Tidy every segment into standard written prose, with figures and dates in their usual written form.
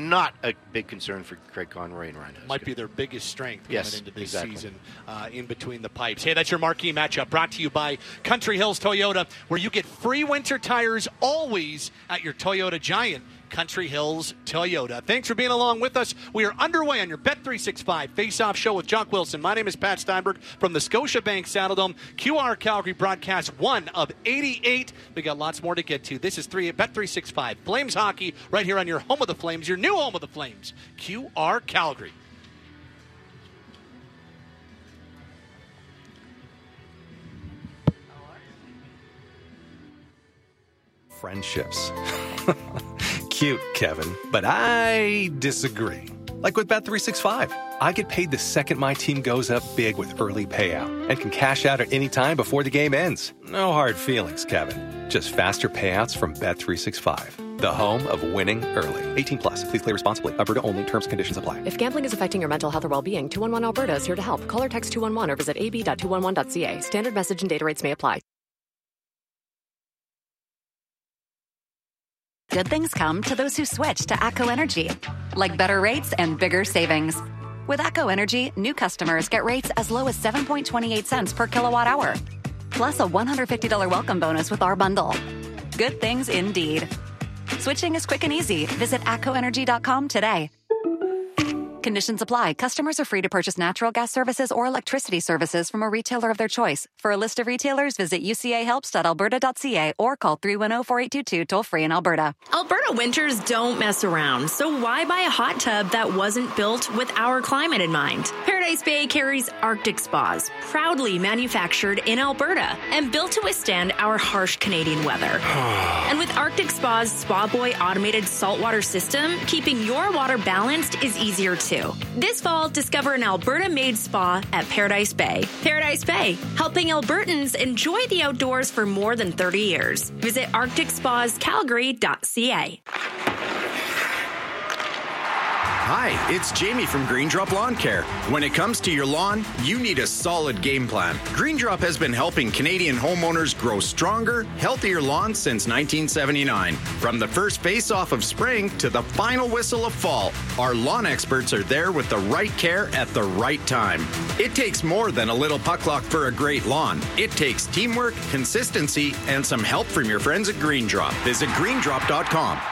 not a big concern for Craig Conroy and Ryan Husker. Might be their biggest strength coming into this exactly. season in between the pipes. Hey, that's your marquee matchup brought to you by Country Hills Toyota, where you get free winter tires always at your Toyota Giant. Country Hills Toyota. Thanks for being along with us. We are underway on your Bet365 Face-Off Show with Jock Wilson. My name is Pat Steinberg from the Scotiabank Saddledome. QR Calgary broadcast 1 of 88. We got lots more to get to. This is Bet365 Flames Hockey right here on your home of the Flames, your new home of the Flames, QR Calgary. Friendships. Cute, Kevin, but I disagree. Like with Bet365, I get paid the second my team goes up big with early payout and can cash out at any time before the game ends. No hard feelings, Kevin. Just faster payouts from Bet365, the home of winning early. 18 plus. Please play responsibly. Alberta only. Terms and conditions apply. If gambling is affecting your mental health or well-being, 211 Alberta is here to help. Call or text 211 or visit ab.211.ca. Standard message and data rates may apply. Good things come to those who switch to ATCO Energy, like better rates and bigger savings. With ATCO Energy, new customers get rates as low as 7.28 cents per kilowatt hour, plus a $150 welcome bonus with our bundle. Good things indeed. Switching is quick and easy. Visit atcoenergy.com today. Conditions apply. Customers are free to purchase natural gas services or electricity services from a retailer of their choice. For a list of retailers, visit ucahelps.alberta.ca or call 310-4822 toll-free in Alberta. Alberta winters don't mess around, so why buy a hot tub that wasn't built with our climate in mind? Paradise Bay carries Arctic Spas, proudly manufactured in Alberta and built to withstand our harsh Canadian weather. And with Arctic Spa's Spa Boy automated saltwater system, keeping your water balanced is easier too. This fall, discover an Alberta-made spa at Paradise Bay. Paradise Bay, helping Albertans enjoy the outdoors for more than 30 years. Visit arcticspascalgary.ca. Hi, it's Jamie from Green Drop Lawn Care. When it comes to your lawn, you need a solid game plan. Green Drop has been helping Canadian homeowners grow stronger, healthier lawns since 1979. From the first face-off of spring to the final whistle of fall, our lawn experts are there with the right care at the right time. It takes more than a little puck luck for a great lawn. It takes teamwork, consistency, and some help from your friends at Green Drop. Visit greendrop.com.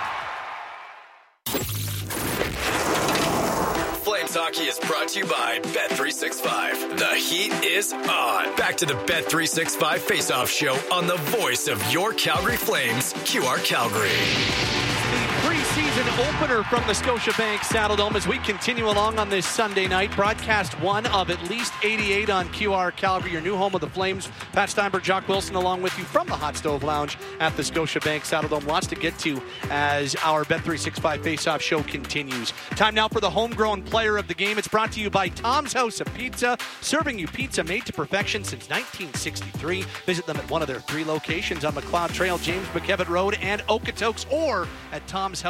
Flames Hockey is brought to you by Bet365. The heat is on. Back to the Bet365 Face-Off Show on the voice of your Calgary Flames, QR Calgary. Preseason opener from the Scotiabank Saddledome as we continue along on this Sunday night. Broadcast 1 of at least 88 on QR Calgary, your new home of the Flames. Pat Steinberg, Jock Wilson along with you from the Hot Stove Lounge at the Scotiabank Saddledome. Lots to get to as our Bet365 Face-Off Show continues. Time now for the homegrown player of the game. It's brought to you by Tom's House of Pizza, serving you pizza made to perfection since 1963. Visit them at one of their 3 locations on McLeod Trail, James McKevitt Road, and Okotoks, or at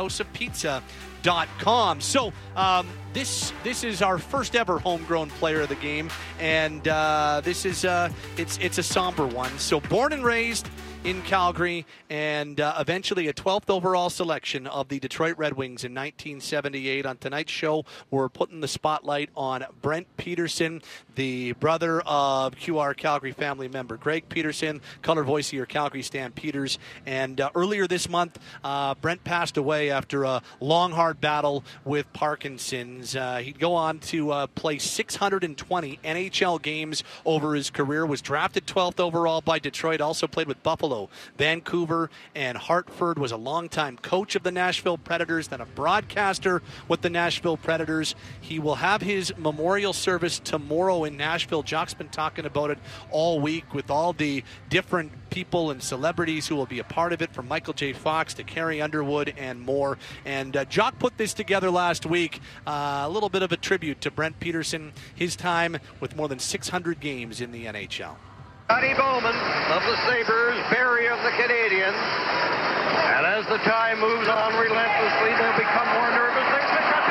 tomshouseofpizza.com. So this is our first ever homegrown player of the game, and this is it's a somber one. So born and raised in Calgary, and eventually a 12th overall selection of the Detroit Red Wings in 1978. On tonight's show, we're putting the spotlight on Brent Peterson, the brother of QR Calgary family member Greg Peterson, color voice of your Calgary Stampeders. And earlier this month, Brent passed away after a long, hard battle with Parkinson's. He'd go on to play 620 NHL games over his career, was drafted 12th overall by Detroit, also played with Buffalo, Vancouver, and Hartford, was a longtime coach of the Nashville Predators, then a broadcaster with the Nashville Predators. He will have his memorial service tomorrow in Nashville. Jock's been talking about it all week with all the different people and celebrities who will be a part of it, from Michael J. Fox to Carrie Underwood and more. And Jock put this together last week, a little bit of a tribute to Brent Peterson, his time with more than 600 games in the NHL. Scotty Bowman of the Sabres, Barry of the Canadiens. And as the time moves on relentlessly, they'll become more nervous. They pick up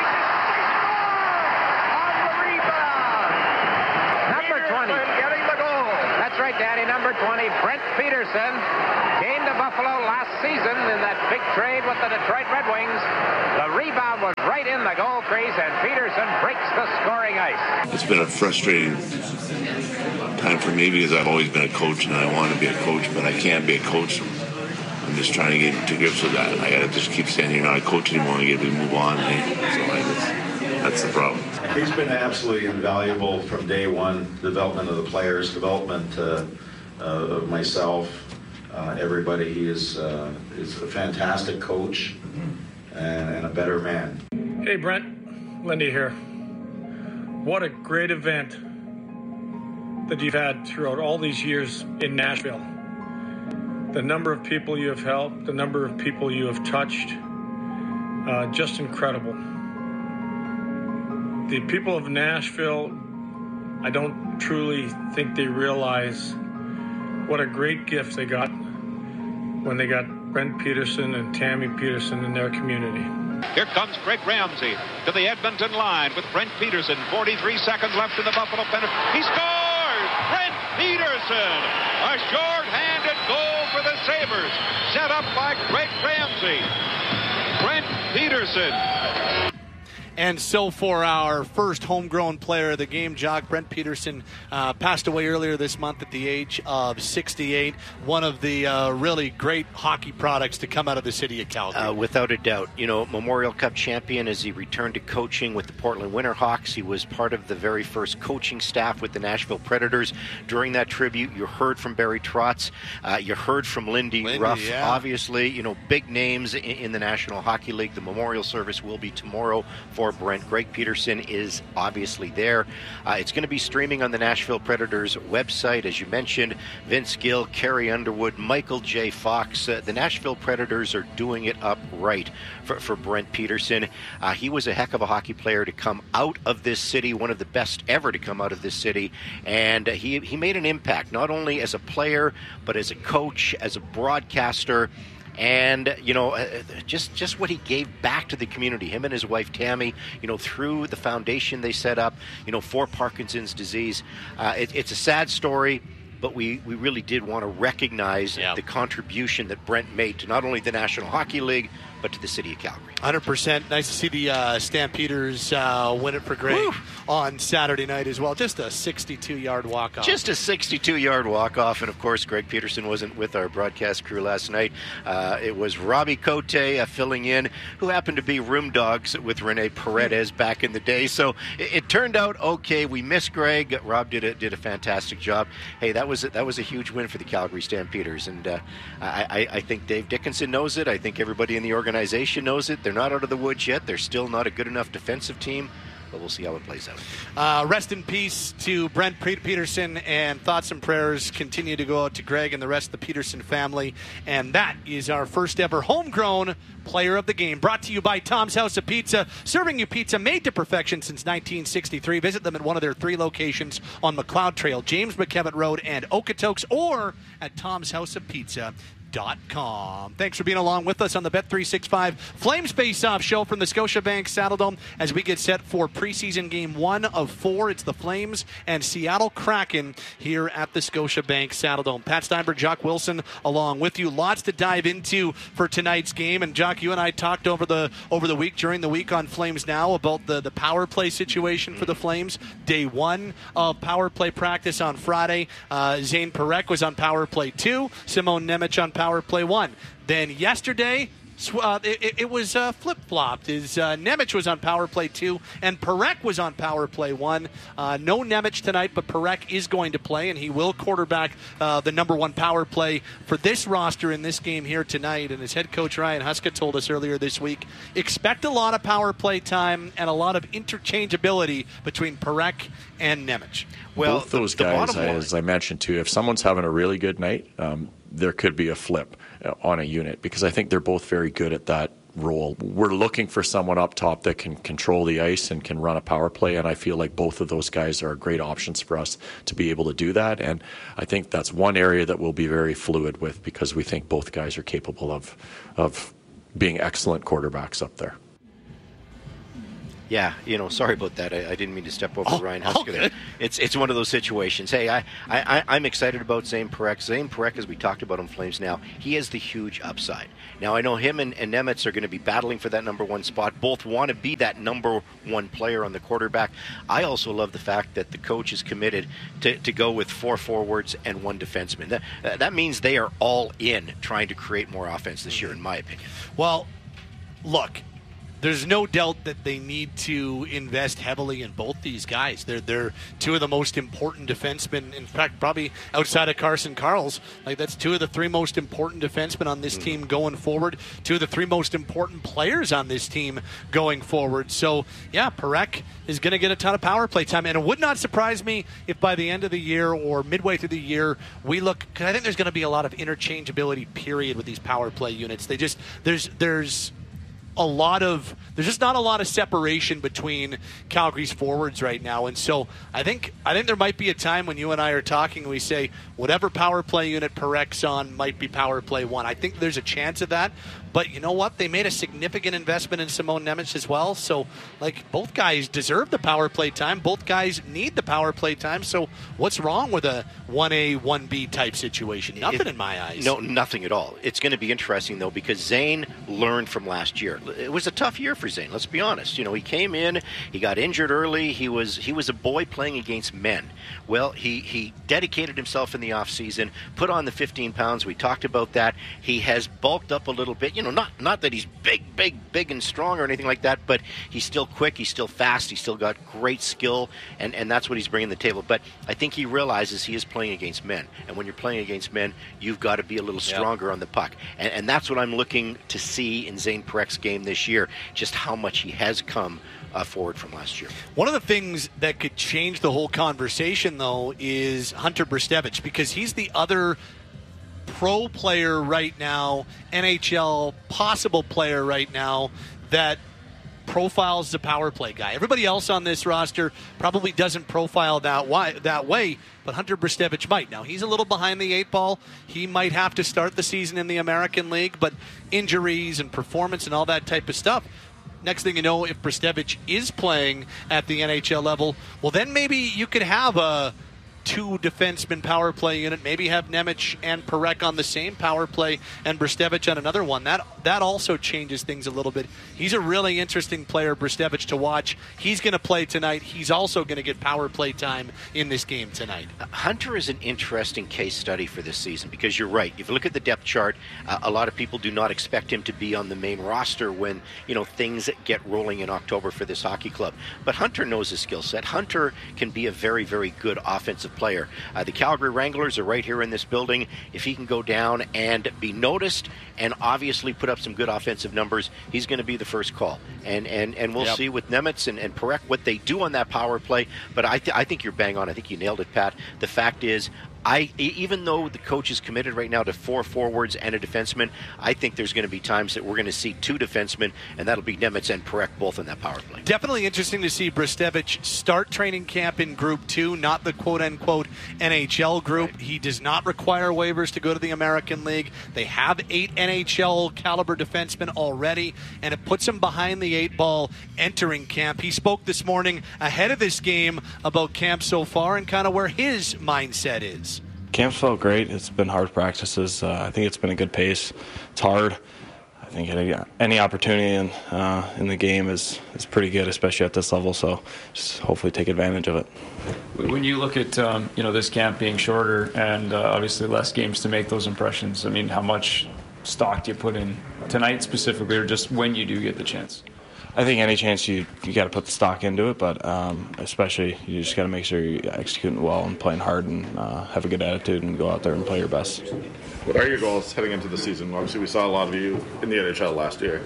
on the rebound. Number 20. Getting the goal. That's right, Daddy. Number 20, Brent Peterson, came to Buffalo last season in that big trade with the Detroit Red Wings. The rebound was right right in the goal crease, and Peterson breaks the scoring ice. It's been a frustrating time for me because I've always been a coach and I want to be a coach, but I can't be a coach. I'm just trying to get to grips with that. I got to just keep saying, you're not a coach anymore, I get to move on. That's the problem. He's been absolutely invaluable from day one, development of the players, development of myself, everybody. He is a fantastic coach and a better man. Hey Brent, Lindy here. What a great event that you've had throughout all these years in Nashville. The number of people you have helped, the number of people you have touched, just incredible. The people of Nashville, I don't truly think they realize what a great gift they got when they got Brent Peterson and Tammy Peterson in their community. Here comes Craig Ramsey to the Edmonton line with Brent Peterson. 43 seconds left in the Buffalo Panther. He scores! Brent Peterson! A short-handed goal for the Sabres. Set up by Craig Ramsey. Brent Peterson. And so for our first homegrown player of the game, Jock, Brent Peterson passed away earlier this month at the age of 68. One of the really great hockey products to come out of the city of Calgary. Without a doubt. You know, Memorial Cup champion as he returned to coaching with the Portland Winterhawks. He was part of the very first coaching staff with the Nashville Predators. During that tribute, you heard from Barry Trotz. You heard from Lindy Ruff. Yeah. Obviously, you know, big names in the National Hockey League. The memorial service will be tomorrow for Brent. Greg Peterson is obviously there. It's going to be streaming on the Nashville Predators website, as you mentioned. Vince Gill, Carrie Underwood, Michael J. Fox. The Nashville Predators are doing it up right for Brent Peterson. He was a heck of a hockey player to come out of this city, one of the best ever to come out of this city, and he made an impact, not only as a player, but as a coach, as a broadcaster. And, you know, just what he gave back to the community, him and his wife Tammy, you know, through the foundation they set up, you know, for Parkinson's disease. It's a sad story, but we really did want to recognize the contribution that Brent made to not only the National Hockey League, but to the city of Calgary. 100%. Nice to see the Stampeders win it for Greg on Saturday night as well. Just a 62-yard walk-off. Just a 62-yard walk-off. And, of course, Greg Peterson wasn't with our broadcast crew last night. It was Robbie Cote filling in, who happened to be room dogs with Rene Paredes back in the day. So it turned out okay. We missed Greg. Rob did a fantastic job. Hey, that was a huge win for the Calgary Stampeders. And I think Dave Dickinson knows it. I think everybody in the organization knows it. They're not out of the woods yet. They're still not a good enough defensive team, but we'll see how it plays out. Rest in peace to Brent Peterson, and thoughts and prayers continue to go out to Greg and the rest of the Peterson family. And that is our first ever homegrown player of the game. Brought to you by Tom's House of Pizza, serving you pizza made to perfection since 1963. Visit them at one of their 3 locations on McLeod Trail, James McKevitt Road, and Okotoks, or at tomshouseofpizza.com. Thanks for being along with us on the Bet365 Flames Face-Off show from the Scotiabank Saddledome as we get set for preseason game 1 of 4. It's the Flames and Seattle Kraken here at the Scotiabank Saddledome. Pat Steinberg, Jock Wilson along with you. Lots to dive into for tonight's game. And Jock, you and I talked over the week, during the week on Flames Now, about the power play situation for the Flames. Day 1 of power play practice on Friday. Zane Parekh was on power play 2. Simon Nemec on power play 1. Then yesterday, it was flip-flopped. Nemec was on power play 2, and Parekh was on power play 1. No Nemec tonight, but Parekh is going to play, and he will quarterback the number 1 power play for this roster in this game here tonight. And as head coach Ryan Huska told us earlier this week, expect a lot of power play time and a lot of interchangeability between Parekh and Nemec. Well, both those guys, as I mentioned too, if someone's having a really good night, there could be a flip on a unit, because I think they're both very good at that role. We're looking for someone up top that can control the ice and can run a power play, and I feel like both of those guys are great options for us to be able to do that. And I think that's one area that we'll be very fluid with, because we think both guys are capable of being excellent quarterbacks up there. Yeah, sorry about that. I didn't mean to step over Ryan Husker there. It's one of those situations. Hey, I'm excited about Zane Parekh. Zane Parekh, as we talked about on Flames now, he has the huge upside. Now, I know him and Nemitz are going to be battling for that number one spot. Both want to be that number one player on the quarterback. I also love the fact that the coach is committed to go with 4 forwards and 1 defenseman. That means they are all in trying to create more offense this year, in my opinion. Well, look, there's no doubt that they need to invest heavily in both these guys. They're two of the most important defensemen. In fact, probably outside of Carson Karls, that's 2 of the 3 most important defensemen on this team going forward. 2 of the 3 most important players on this team going forward. So, yeah, Parekh is going to get a ton of power play time. And it would not surprise me if by the end of the year or midway through the year, we look, because I think there's going to be a lot of interchangeability, period, with these power play units. There's just not a lot of separation between Calgary's forwards right now, and so I think there might be a time when you and I are talking and we say whatever power play unit Parech's on might be power play 1. I think there's a chance of that, but you know what? They made a significant investment in Simon Nemec as well, so both guys deserve the power play time. Both guys need the power play time, so what's wrong with a 1A, 1B type situation? Nothing in my eyes. No, nothing at all. It's going to be interesting, though, because Zane learned from last year. It was a tough year for Zane, let's be honest. He came in, he got injured early, he was a boy playing against men. Well, he dedicated himself in the offseason, put on the 15 pounds, we talked about that. He has bulked up a little bit, not that he's big and strong or anything like that, but he's still quick, he's still fast, he's still got great skill, and that's what he's bringing to the table. But I think he realizes he is playing against men, and when you're playing against men, you've got to be a little stronger on the puck. And that's what I'm looking to see in Zane Parech's game this year, just how much he has come forward from last year. One of the things that could change the whole conversation, though, is Hunter Brzustewicz, because he's the other pro player right now, NHL possible player right now, that profiles the power play guy. Everybody else on this roster probably doesn't profile that way, but Hunter Brzustewicz might. Now, he's a little behind the 8 ball. He might have to start the season in the American League, but injuries and performance and all that type of stuff. Next thing you know, if Brzustewicz is playing at the NHL level, well, then maybe you could have a 2 defenseman power play unit, maybe have Nemec and Parekh on the same power play and Brzustewicz on another one. That also changes things a little bit. He's a really interesting player, Brzustewicz, to watch. He's going to play tonight. He's also going to get power play time in this game tonight. Hunter is an interesting case study for this season, because you're right. If you look at the depth chart, a lot of people do not expect him to be on the main roster when things get rolling in October for this hockey club. But Hunter knows his skill set. Hunter can be a very, very good offensive player. The Calgary Wranglers are right here in this building. If he can go down and be noticed and obviously put up some good offensive numbers, he's going to be the first call. And we'll see with Nemec and Parekh what they do on that power play. But I think you're bang on. I think you nailed it, Pat. The fact is, even though the coach is committed right now to 4 forwards and a defenseman, I think there's going to be times that we're going to see 2 defensemen, and that'll be Nemec and Parekh both in that power play. Definitely interesting to see Brzustewicz start training camp in Group 2, not the quote-unquote NHL group. Right. He does not require waivers to go to the American League. They have 8 NHL-caliber defensemen already, and it puts him behind the 8 ball entering camp. He spoke this morning ahead of this game about camp so far and kind of where his mindset is. Camp's felt great. It's been hard practices. I think it's been a good pace. It's hard. I think any opportunity in the game is pretty good, especially at this level. So just hopefully take advantage of it. When you look at this camp being shorter and obviously less games to make those impressions, I mean, how much stock do you put in tonight specifically, or just when you do get the chance? I think any chance you got to put the stock into it, but especially you just got to make sure you're executing well and playing hard and have a good attitude and go out there and play your best. What are your goals heading into the season? Obviously, we saw a lot of you in the NHL last year.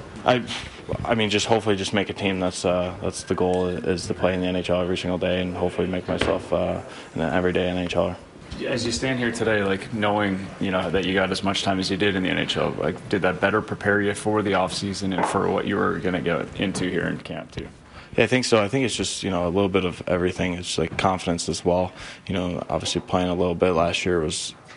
I mean, just hopefully just make a team. That's the goal, is to play in the NHL every single day and hopefully make myself an everyday NHLer. As you stand here today, knowing that you got as much time as you did in the NHL, did that better prepare you for the off season and for what you were going to get into here in camp too? Yeah, I think so. I think it's just a little bit of everything. It's confidence as well. Obviously playing a little bit last year was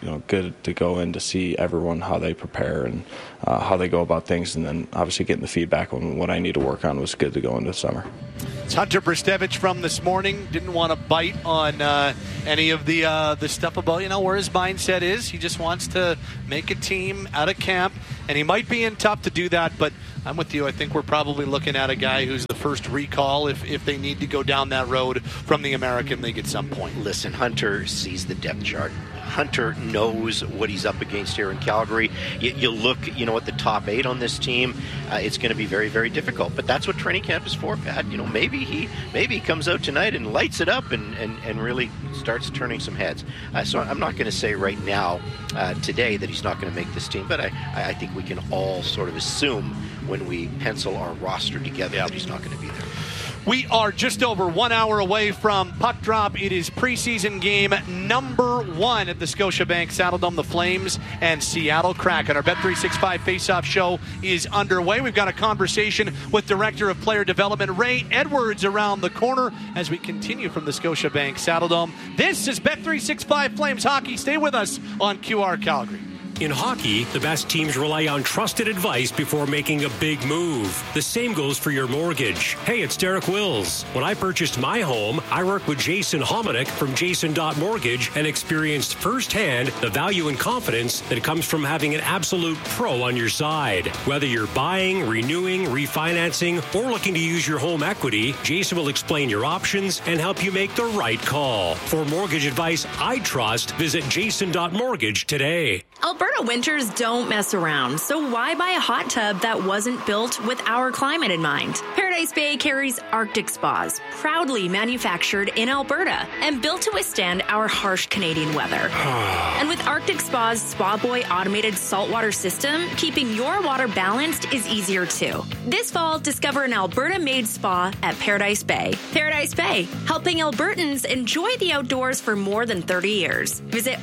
good to go in to see everyone, how they prepare and how they go about things, and then obviously getting the feedback on what I need to work on was good to go into the summer. It's Hunter Brzustewicz from this morning. Didn't want to bite on any of the stuff about where his mindset is. He just wants to make a team out of camp, and he might be in tough to do that, but I'm with you. I think we're probably looking at a guy who's the first recall if they need to go down that road from the American League at some point. Listen, Hunter sees the depth chart. Hunter knows what he's up against here in Calgary. You look, at the top 8 on this team. It's going to be very, very difficult. But that's what training camp is for, Pat. Maybe he comes out tonight and lights it up and really starts turning some heads. So I'm not going to say right now, today, that he's not going to make this team. But I think we can all sort of assume when we pencil our roster together that he's not going to be there. We are just over 1 hour away from puck drop. It is preseason game number 1 at the Scotiabank Saddledome. The Flames and Seattle Kraken. Our Bet365 Faceoff show is underway. We've got a conversation with Director of Player Development Ray Edwards around the corner as we continue from the Scotiabank Saddledome. This is Bet365 Flames Hockey. Stay with us on QR Calgary. In hockey, the best teams rely on trusted advice before making a big move. The same goes for your mortgage. Hey, it's Derek Wills. When I purchased my home, I worked with Jason Hominick from Jason.Mortgage and experienced firsthand the value and confidence that comes from having an absolute pro on your side. Whether you're buying, renewing, refinancing, or looking to use your home equity, Jason will explain your options and help you make the right call. For mortgage advice I trust, visit Jason.Mortgage today. Alberta winters don't mess around, so why buy a hot tub that wasn't built with our climate in mind? Paradise Bay carries Arctic Spas, proudly manufactured in Alberta and built to withstand our harsh Canadian weather. And with Arctic Spa's Spa Boy automated saltwater system, keeping your water balanced is easier too. This fall, discover an Alberta-made spa at Paradise Bay. Paradise Bay, helping Albertans enjoy the outdoors for more than 30 years. Visit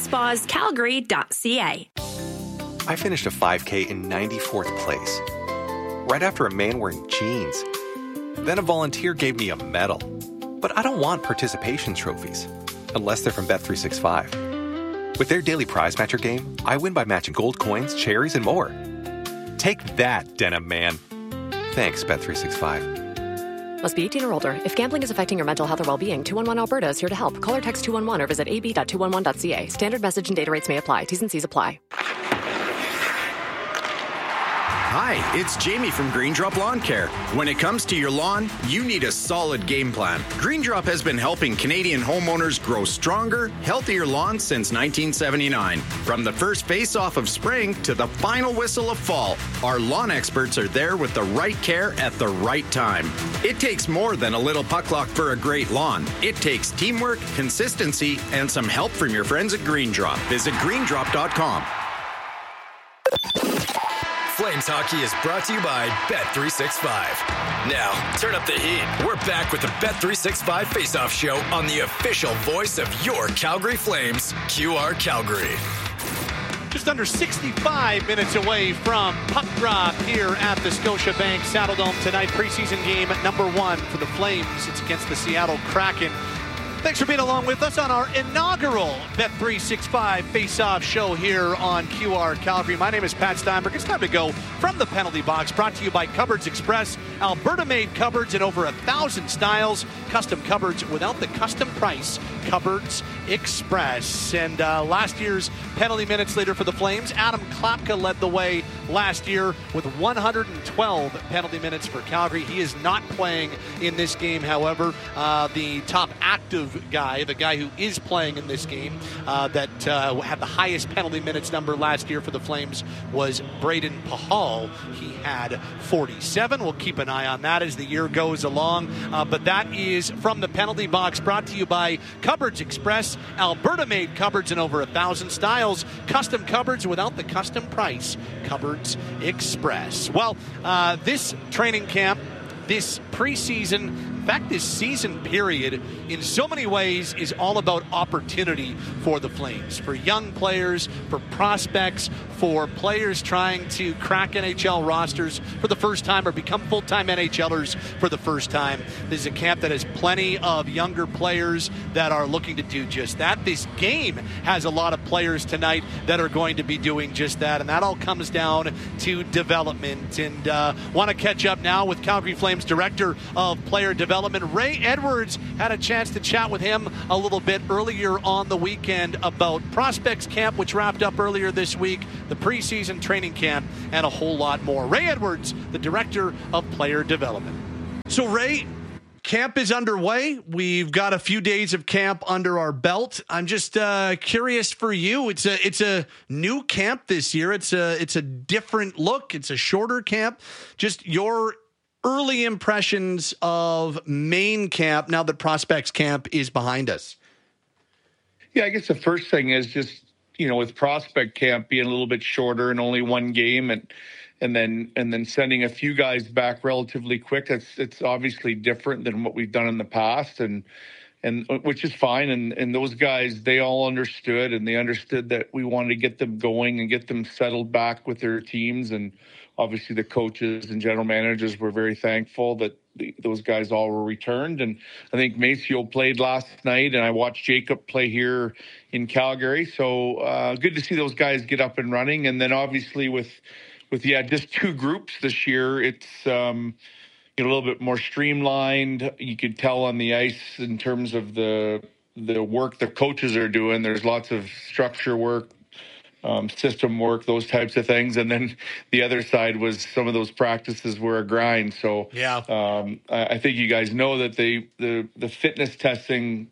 ArcticSpasCalgary.ca. I finished a 5K in 94th place, right after a man wearing jeans. Then a volunteer gave me a medal. But I don't want participation trophies, unless they're from Bet365. With their daily prize matcher game, I win by matching gold coins, cherries, and more. Take that, Denim Man. Thanks, Bet365. Must be 18 or older. If gambling is affecting your mental health or well-being, 211 Alberta is here to help. Call or text 211 or visit ab.211.ca. Standard message and data rates may apply. T's and C's apply. Hi, it's Jamie from Green Drop Lawn Care. When it comes to your lawn, you need a solid game plan. Green Drop has been helping Canadian homeowners grow stronger, healthier lawns since 1979. From the first face-off of spring to the final whistle of fall, our lawn experts are there with the right care at the right time. It takes more than a little puck luck for a great lawn. It takes teamwork, consistency, and some help from your friends at Green Drop. Visit greendrop.com. Flames Hockey is brought to you by Bet365. Now, turn up the heat. We're back with the Bet365 Faceoff Show on the official voice of your Calgary Flames, QR Calgary. Just under 65 minutes away from puck drop here at the Scotiabank Saddledome tonight. Preseason game number 1 for the Flames. It's against the Seattle Kraken. Thanks for being along with us on our inaugural Bet365 Face-Off show here on QR Calgary. My name is Pat Steinberg. It's time to go from the penalty box. Brought to you by Cupboards Express. Alberta-made cupboards in over 1,000 styles. Custom cupboards without the custom price. Cupboards Express. And last year's penalty minutes leader for the Flames, Adam Klapka, led the way last year with 112 penalty minutes for Calgary. He is not playing in this game, however. The top active guy, the guy who is playing in this game, that had the highest penalty minutes number last year for the Flames was Braden Pahal. He had 47. We'll keep an eye on that as the year goes along. But that is from the penalty box, brought to you by Cupboards Express. Alberta-made cupboards in over 1,000 styles. Custom cupboards without the custom price. Cupboards Express. Well, this training camp, this preseason, in fact, this season period, in so many ways, is all about opportunity for the Flames, for young players, for prospects, for players trying to crack NHL rosters for the first time or become full-time NHLers for the first time. This is a camp that has plenty of younger players that are looking to do just that. This game has a lot of players tonight that are going to be doing just that, and that all comes down to development. And want to catch up now with Calgary Flames Director of Player Development, Ray Edwards. Had a chance to chat with him a little bit earlier on the weekend about Prospects Camp, which wrapped up earlier this week, the preseason training camp, and a whole lot more. Ray Edwards, the Director of Player Development. So, Ray, camp is underway. We've got a few days of camp under our belt. I'm just curious for you. It's a new camp this year. It's a different look. It's a shorter camp. Just your early impressions of main camp now that Prospects Camp is behind us. Yeah, I guess the first thing is just, with Prospect Camp being a little bit shorter and only one game and then sending a few guys back relatively quick. It's obviously different than what we've done in the past, and which is fine. And those guys, they all understood, and they understood that we wanted to get them going and get them settled back with their teams. And obviously the coaches and general managers were very thankful that those guys all were returned. And I think Maceo played last night, and I watched Jacob play here in Calgary. So good to see those guys get up and running. And then obviously with just two groups this year, it's a little bit more streamlined. You could tell on the ice in terms of the work the coaches are doing. There's lots of structure work, system work, those types of things. And then the other side was some of those practices were a grind. So yeah, I think you guys know that the fitness testing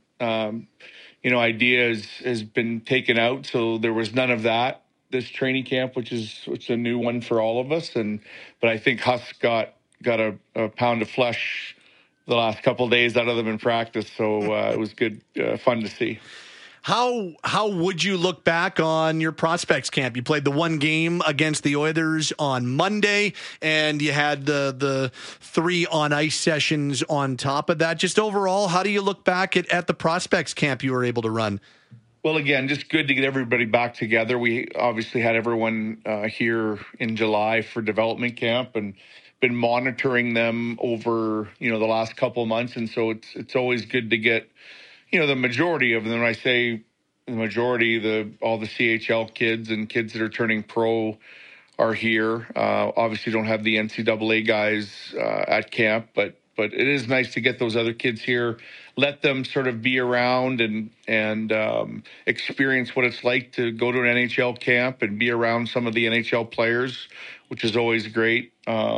idea has been taken out. So there was none of that this training camp, which is a new one for all of us. But I think Huss got a pound of flesh the last couple of days out of them in practice. So it was good, fun to see. How would you look back on your Prospects Camp? You played the one game against the Oilers on Monday, and you had the 3 on-ice sessions on top of that. Just overall, how do you look back at the Prospects Camp you were able to run? Well, again, just good to get everybody back together. We obviously had everyone here in July for development camp and been monitoring them over, the last couple of months. And so it's always good to get, the majority of them. When I say the majority, all the CHL kids and kids that are turning pro are here. Obviously don't have the NCAA guys at camp, but it is nice to get those other kids here, let them sort of be around and experience what it's like to go to an NHL camp and be around some of the NHL players, which is always great.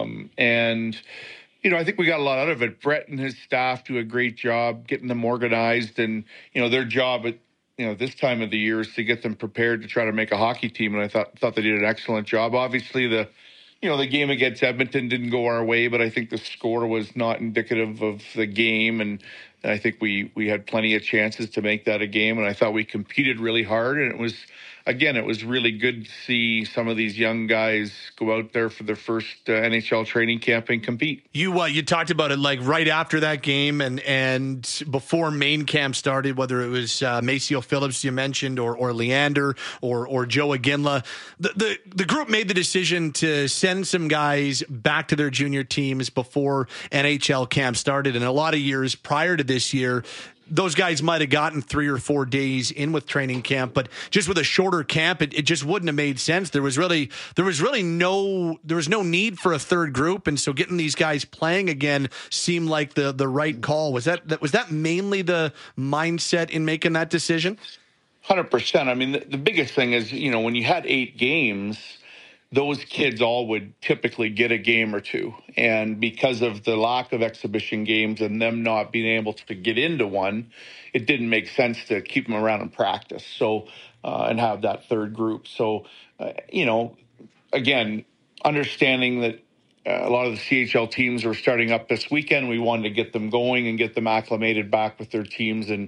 I think we got a lot out of it. Brett and his staff do a great job getting them organized, and, their job at, this time of the year is to get them prepared to try to make a hockey team. And I thought they did an excellent job. Obviously the game against Edmonton didn't go our way, but I think the score was not indicative of the game. And I think we had plenty of chances to make that a game. And I thought we competed really hard. And it was really good to see some of these young guys go out there for their first NHL training camp and compete. You talked about it like right after that game and before main camp started, whether it was Maceo Phillips you mentioned or Leander or Joe Aginla. The group made the decision to send some guys back to their junior teams before NHL camp started. And a lot of years prior to this year, those guys might have gotten 3 or 4 days in with training camp, but just with a shorter camp, it just wouldn't have made sense. There was no need for a third group, and so getting these guys playing again seemed like the right call. Was that mainly the mindset in making that decision? 100%. I mean, the biggest thing is, when you had 8 games, those kids all would typically get a game or two. And because of the lack of exhibition games and them not being able to get into one, it didn't make sense to keep them around in practice. So, and have that third group. So, again, understanding that a lot of the CHL teams were starting up this weekend, we wanted to get them going and get them acclimated back with their teams and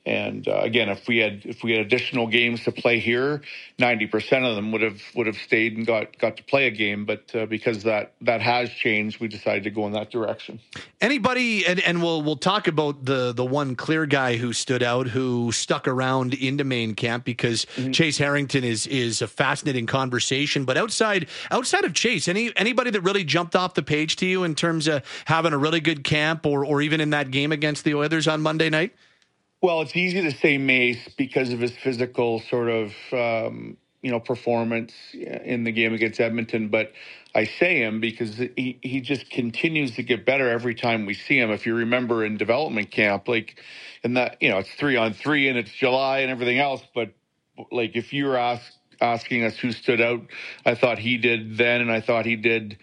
And again, if we had additional games to play here, 90% of them would have stayed and got to play a game. But because that has changed, we decided to go in that direction. Anybody, and we'll talk about the one clear guy who stood out, who stuck around into main camp, because Chase Harrington is a fascinating conversation. But outside of Chase, anybody that really jumped off the page to you in terms of having a really good camp, or even in that game against the Oilers on Monday night? Well, it's easy to say Mace because of his physical sort of, performance in the game against Edmonton. But I say him because he just continues to get better every time we see him. If you remember in development camp, like in that, it's 3-on-3 and it's July and everything else. But like if you were asking us who stood out, I thought he did then, and I thought he did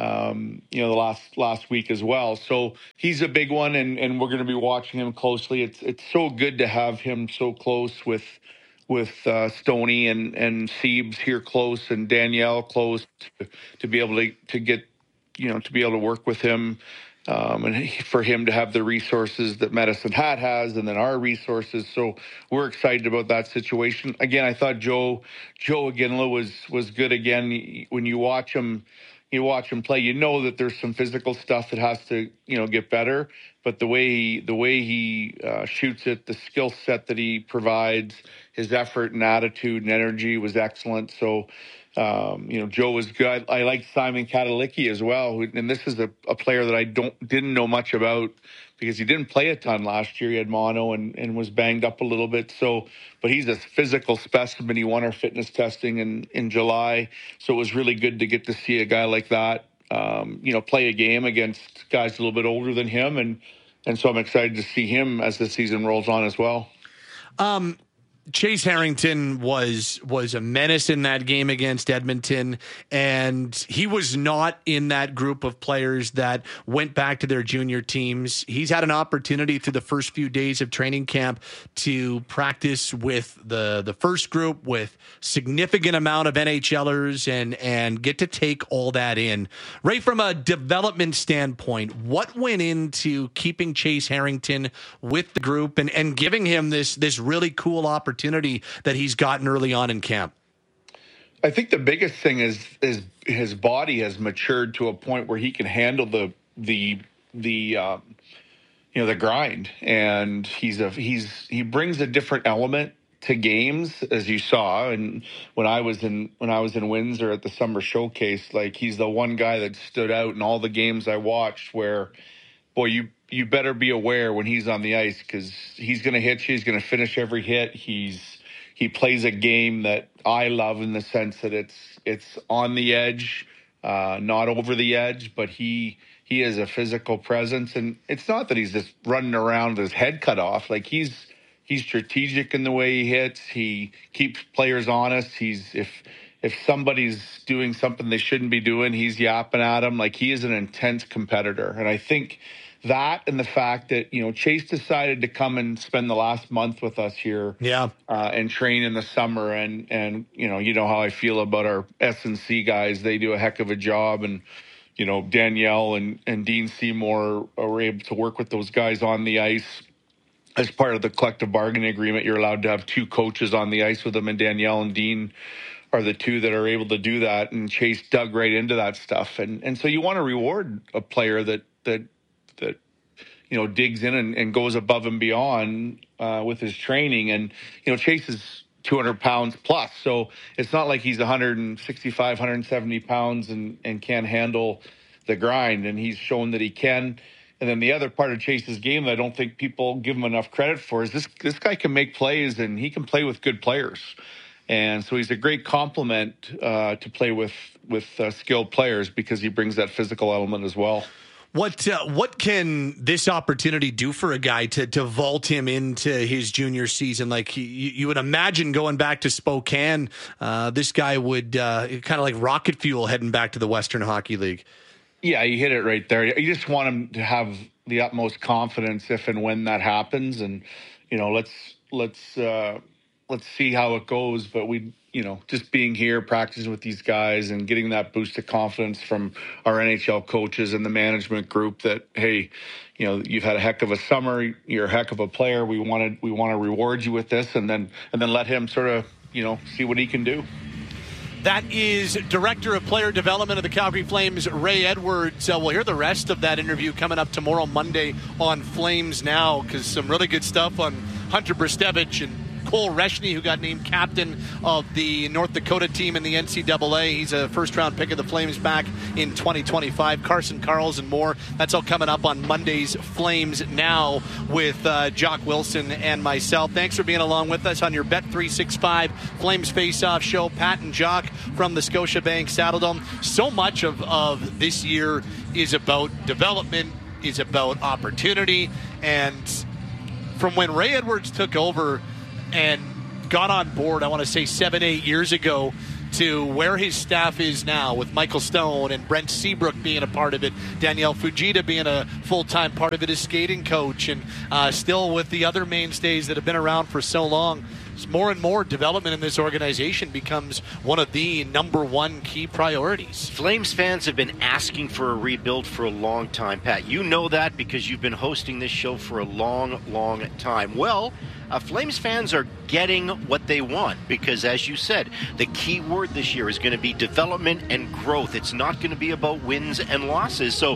the last week as well. So he's a big one, and we're going to be watching him closely. It's so good to have him so close with Stoney and Siebes here close, and Danielle close to be able to get, to be able to work with him, and for him to have the resources that Medicine Hat has, and then our resources. So we're excited about that situation. Again, I thought Joe Iginla was good again. When you watch him play, that there's some physical stuff that has to, get better. But the way he shoots it, the skill set that he provides, his effort and attitude and energy was excellent. So, Joe was good. I like Simon Katalicki as well. And this is a player that I didn't know much about because he didn't play a ton last year. He had mono and was banged up a little bit. So, but he's a physical specimen. He won our fitness testing in July. So it was really good to get to see a guy like that, play a game against guys a little bit older than him. And so I'm excited to see him as the season rolls on as well. Chase Harrington was a menace in that game against Edmonton, and he was not in that group of players that went back to their junior teams. He's had an opportunity through the first few days of training camp to practice with the first group, with significant amount of NHLers, and get to take all that in. Right from a development standpoint, what went into keeping Chase Harrington with the group and giving him this really cool opportunity that he's gotten early on in camp? I think the biggest thing is his body has matured to a point where he can handle the grind, and he brings a different element to games, as you saw. And when I was in Windsor at the summer showcase, like, he's the one guy that stood out in all the games I watched where, boy, you better be aware when he's on the ice, because he's going to hit you. He's going to finish every hit. He plays a game that I love in the sense that it's on the edge, not over the edge, but he is a physical presence. And it's not that he's just running around with his head cut off. Like, he's strategic in the way he hits. He keeps players honest. If somebody's doing something they shouldn't be doing, he's yapping at them. Like, he is an intense competitor. And I think that, and the fact that, Chase decided to come and spend the last month with us here, and train in the summer. And you know how I feel about our S&C guys. They do a heck of a job. And, Danielle and Dean Seymour are able to work with those guys on the ice. As part of the collective bargaining agreement, you're allowed to have two coaches on the ice with them, and Danielle and Dean are the two that are able to do that. And Chase dug right into that stuff. And so you want to reward a player that digs in and goes above and beyond with his training. And, Chase is 200 pounds plus. So it's not like he's 165, 170 pounds and can't handle the grind. And he's shown that he can. And then the other part of Chase's game that I don't think people give him enough credit for is this guy can make plays, and he can play with good players. And so he's a great complement to play with skilled players, because he brings that physical element as well. What can this opportunity do for a guy to vault him into his junior season? Like, you would imagine going back to Spokane, this guy would kind of like rocket fuel heading back to the Western Hockey League. Yeah, you hit it right there. You just want him to have the utmost confidence if and when that happens. And, let's let's see how it goes. But just being here, practicing with these guys and getting that boost of confidence from our NHL coaches and the management group that, hey, you've had a heck of a summer. You're a heck of a player. We want to reward you with this, and then let him sort of, see what he can do. That is Director of Player Development of the Calgary Flames, Ray Edwards. We'll hear the rest of that interview coming up tomorrow, Monday, on Flames Now, because some really good stuff on Hunter Brzustewicz and Cole Reshny, who got named captain of the North Dakota team in the NCAA. He's a first-round pick of the Flames back in 2025. Carson Karls and more. That's all coming up on Monday's Flames Now with Jock Wilson and myself. Thanks for being along with us on your Bet365 Flames Face-Off show. Pat and Jock from the Scotiabank Saddledome. So much of this year is about development, is about opportunity, and from when Ray Edwards took over and got on board, I want to say 7-8 years ago, to where his staff is now, with Michael Stone and Brent Seabrook being a part of it, Danielle Fujita being a full-time part of it as skating coach, and still with the other mainstays that have been around for so long. More and more development in this organization becomes one of the number one key priorities. Flames fans have been asking for a rebuild for a long time, Pat. You know that because you've been hosting this show for a long, long time. Well, Flames fans are getting what they want because, as you said, the key word this year is going to be development and growth. It's not going to be about wins and losses. So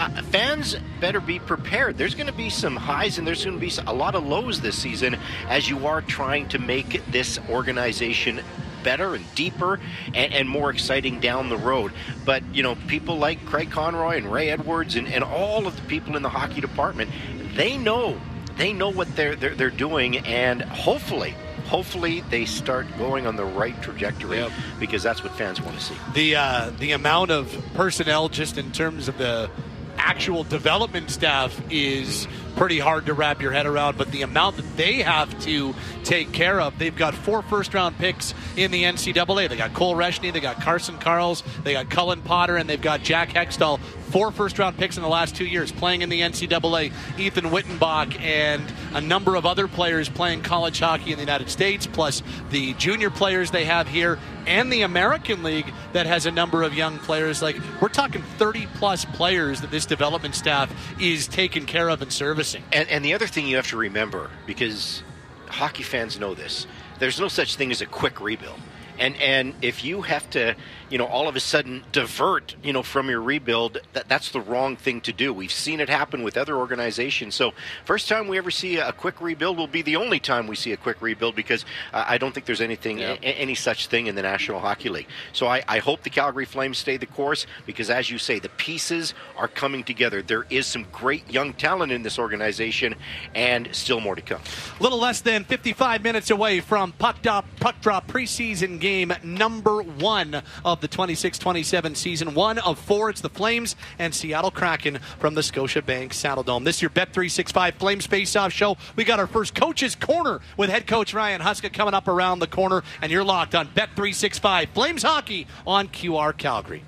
fans better be prepared. There's going to be some highs and there's going to be a lot of lows this season as you are trying to make this organization better and deeper and more exciting down the road. But, people like Craig Conroy and Ray Edwards and all of the people in the hockey department, they know what they're doing, and hopefully they start going on the right trajectory, because that's what fans want to see. The amount of personnel just in terms of the actual development staff is pretty hard to wrap your head around, but the amount that they have to take care of, they've got 4 first-round picks in the NCAA. They got Cole Reshny, they got Carson Karls, they got Cullen Potter, and they've got Jack Hextall. 4 first-round picks in the last 2 years playing in the NCAA. Ethan Wittenbach and a number of other players playing college hockey in the United States, plus the junior players they have here, and the American League that has a number of young players. Like, we're talking 30-plus players that this development staff is taking care of and servicing. And the other thing you have to remember, because hockey fans know this, there's no such thing as a quick rebuild. And if you have to, all of a sudden divert, from your rebuild, that's the wrong thing to do. We've seen it happen with other organizations. So first time we ever see a quick rebuild will be the only time we see a quick rebuild, because I don't think there's any such thing in the National Hockey League. So I hope the Calgary Flames stay the course, because as you say, the pieces are coming together. There is some great young talent in this organization, and still more to come. A little less than 55 minutes away from Puck Drop preseason game number 1 of the 26-27 season. 1 of 4. It's the Flames and Seattle Kraken from the Scotiabank Saddledome. This is your Bet365 Flames Face-Off show. We got our first Coach's Corner with head coach Ryan Huska coming up around the corner, and you're locked on Bet365 Flames Hockey on QR Calgary.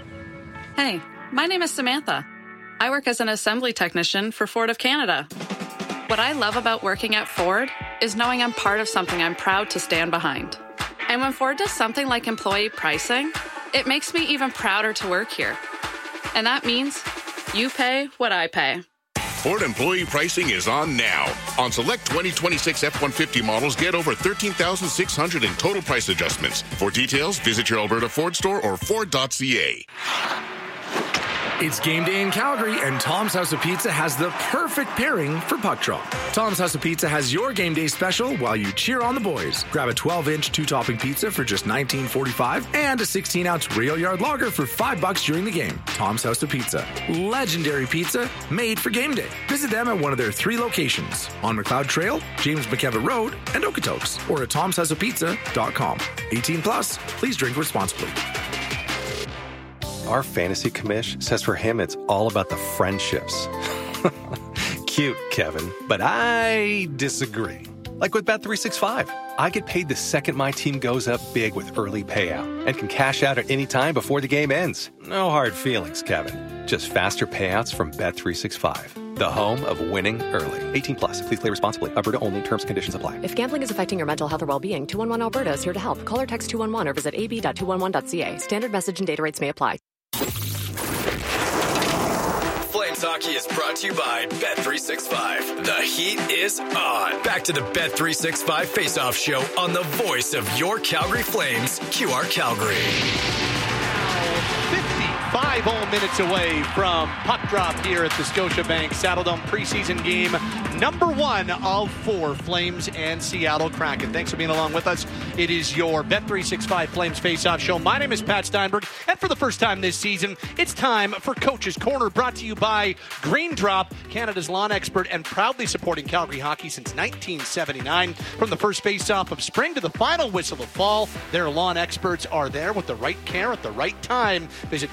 Hey, my name is Samantha. I work as an assembly technician for Ford of Canada. What I love about working at Ford is knowing I'm part of something I'm proud to stand behind. And when Ford does something like employee pricing, it makes me even prouder to work here. And that means you pay what I pay. Ford employee pricing is on now. On select 2026 F-150 models, get over $13,600 in total price adjustments. For details, visit your Alberta Ford store or Ford.ca. It's game day in Calgary, and Tom's House of Pizza has the perfect pairing for puck drop. Tom's House of Pizza has your game day special while you cheer on the boys. Grab a 12-inch 2-topping pizza for just $19.45 and a 16-ounce Rail Yard Lager for $5 during the game. Tom's House of Pizza. Legendary pizza made for game day. Visit them at one of their 3 locations, on McLeod Trail, James McKevitt Road, and Okotoks, or at tomshouseofpizza.com. 18 plus, please drink responsibly. Our fantasy commish says for him it's all about the friendships. Cute, Kevin, but I disagree. Like with Bet365, I get paid the second my team goes up big with early payout and can cash out at any time before the game ends. No hard feelings, Kevin. Just faster payouts from Bet365. the home of winning early. 18 plus. Please play responsibly. Alberta only. Terms and conditions apply. If gambling is affecting your mental health or well-being, 211 Alberta is here to help. Call or text 211 or visit ab.211.ca. Standard message and data rates may apply. Flames Hockey is brought to you by Bet365. The heat is on. Back to the Bet365 Face-Off Show on the voice of your Calgary Flames, QR Calgary. 55 whole minutes away from puck drop here at the Scotiabank Saddledome preseason game number 1 of 4, Flames and Seattle Kraken. Thanks for being along with us. It is your Bet365 Flames Face-Off Show. My name is Pat Steinberg, and for the first time this season, it's time for Coach's Corner, brought to you by Green Drop, Canada's lawn expert and proudly supporting Calgary hockey since 1979. From the first face-off of spring to the final whistle of fall, their lawn experts are there with the right care at the right time. Visit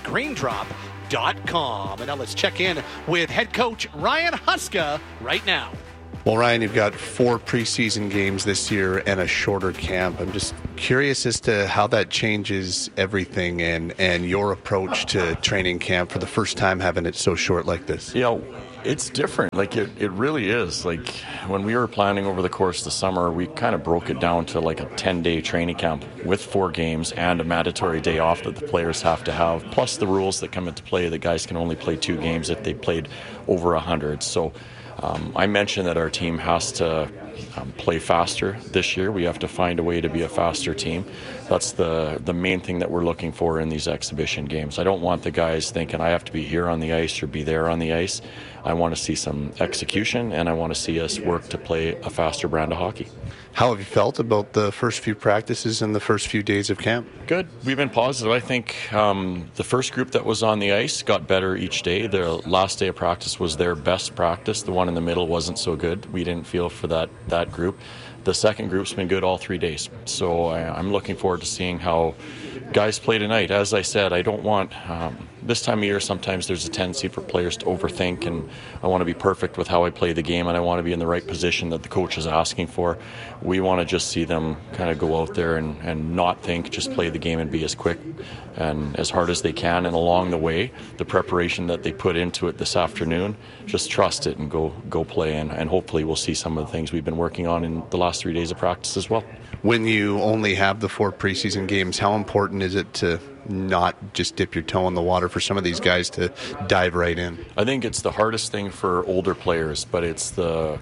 greendrop.com. And now let's check in with head coach Ryan Huska right now. Well, Ryan, you've got 4 preseason games this year and a shorter camp. I'm just curious as to how that changes everything and your approach to training camp for the first time having it so short like this. Yeah, it's different. Like, it really is. Like, when we were planning over the course of the summer, we kind of broke it down to like a 10-day training camp with 4 games and a mandatory day off that the players have to have, plus the rules that come into play. The guys can only play 2 games if they played over 100. So I mentioned that our team has to play faster this year. We have to find a way to be a faster team. That's the main thing that we're looking for in these exhibition games. I don't want the guys thinking I have to be here on the ice or be there on the ice. I want to see some execution, and I want to see us work to play a faster brand of hockey. How have you felt about the first few practices and the first few days of camp? Good. We've been positive. I think the first group that was on the ice got better each day. The last day of practice was their best practice. The one in the middle wasn't so good. We didn't feel for that group. The second group's been good all 3 days. So I'm looking forward to seeing how guys play tonight. As I said, I don't want... this time of year, sometimes there's a tendency for players to overthink, and I want to be perfect with how I play the game, and I want to be in the right position that the coach is asking for. We want to just see them kind of go out there and not think, just play the game and be as quick and as hard as they can. And along the way, the preparation that they put into it this afternoon, just trust it and go play. And hopefully we'll see some of the things we've been working on in the last 3 days of practice as well. When you only have the 4 preseason games, how important is it to not just dip your toe in the water for some of these guys to dive right in? I think it's the hardest thing for older players, but it's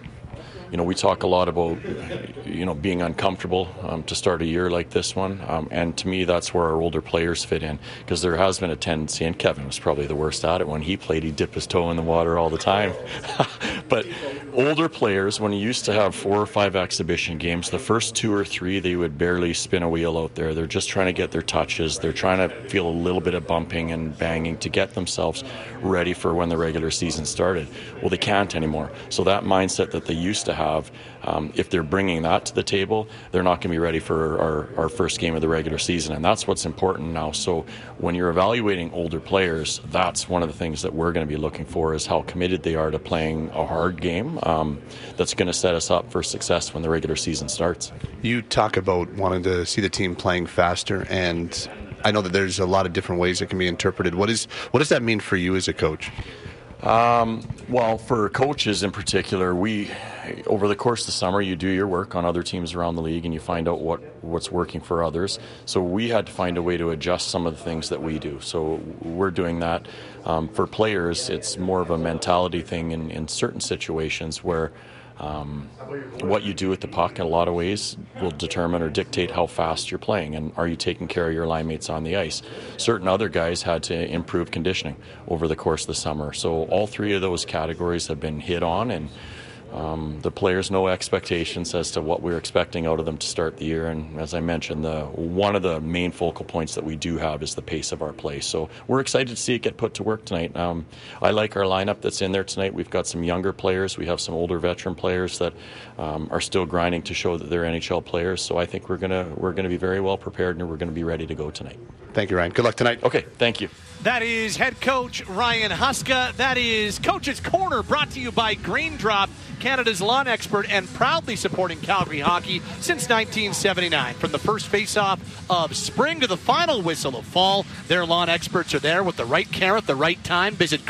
we talk a lot about, being uncomfortable to start a year like this one. And to me, that's where our older players fit in, because there has been a tendency, and Kevin was probably the worst at it. When he played, he'd dip his toe in the water all the time. But older players, when you used to have 4 or 5 exhibition games, the first 2 or 3, they would barely spin a wheel out there. They're just trying to get their touches. They're trying to feel a little bit of bumping and banging to get themselves ready for when the regular season started. Well, they can't anymore. So that mindset that they used to have, if they're bringing that to the table, they're not going to be ready for our first game of the regular season. And that's what's important now. So when you're evaluating older players, that's one of the things that we're going to be looking for, is how committed they are to playing a hard game that's going to set us up for success when the regular season starts. You talk about wanting to see the team playing faster, and I know that there's a lot of different ways it can be interpreted. What does that mean for you as a coach? Well, for coaches in particular, over the course of the summer, you do your work on other teams around the league and you find out what's working for others. So we had to find a way to adjust some of the things that we do. So we're doing that. For players, it's more of a mentality thing in certain situations where what you do with the puck in a lot of ways will determine or dictate how fast you're playing, and are you taking care of your line mates on the ice. Certain other guys had to improve conditioning over the course of the summer. So all 3 of those categories have been hit on, and the players know expectations as to what we're expecting out of them to start the year. And as I mentioned, one of the main focal points that we do have is the pace of our play. So we're excited to see it get put to work tonight. I like our lineup that's in there tonight. We've got some younger players. We have some older veteran players that are still grinding to show that they're NHL players. So I think we're gonna be very well prepared, and we're going to be ready to go tonight. Thank you, Ryan. Good luck tonight. Okay, thank you. That is head coach Ryan Huska. That is Coach's Corner, brought to you by Green Drop, Canada's lawn expert and proudly supporting Calgary hockey since 1979. From the first face-off of spring to the final whistle of fall, their lawn experts are there with the right care at the right time. Visit